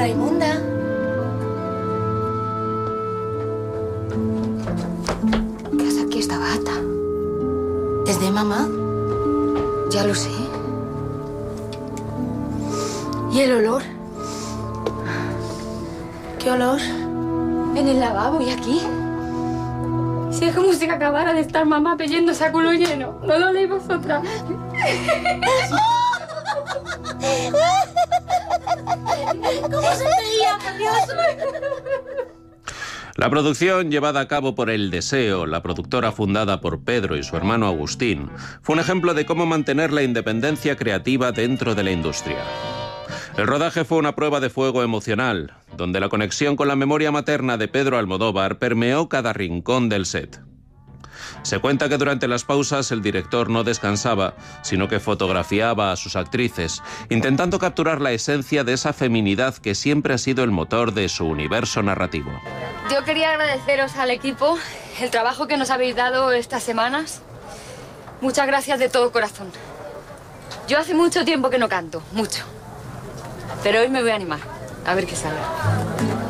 Raimunda. ¿Qué hace aquí esta bata? ¿Es de mamá? Ya lo sé. ¿Y el olor? ¿Qué olor? En el lavabo y aquí. Si es como si acabara de estar mamá peyéndose a culo lleno. ¿No lo leéis vosotras? ¿Cómo se veía, por Dios? La producción, llevada a cabo por El Deseo, la productora fundada por Pedro y su hermano Agustín, fue un ejemplo de cómo mantener la independencia creativa dentro de la industria. El rodaje fue una prueba de fuego emocional, donde la conexión con la memoria materna de Pedro Almodóvar permeó cada rincón del set. Se cuenta que durante las pausas el director no descansaba, sino que fotografiaba a sus actrices, intentando capturar la esencia de esa feminidad que siempre ha sido el motor de su universo narrativo. Yo quería agradeceros al equipo el trabajo que nos habéis dado estas semanas. Muchas gracias de todo corazón. Yo hace mucho tiempo que no canto, mucho. Pero hoy me voy a animar, a ver qué sale.